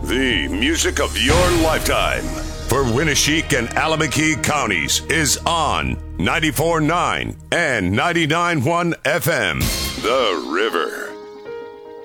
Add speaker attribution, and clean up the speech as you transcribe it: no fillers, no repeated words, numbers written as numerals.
Speaker 1: The music of your lifetime for Winneshiek and Alameda counties is on 94.9 and 99.1 FM. The River.